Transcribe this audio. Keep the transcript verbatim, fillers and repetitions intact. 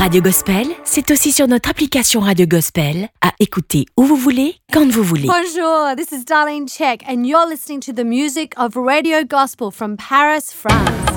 Radio Gospel, c'est aussi sur notre application Radio Gospel, à écouter où vous voulez, quand vous voulez. Bonjour, this is Darlene Check, and you're listening to the music of Radio Gospel from Paris, France.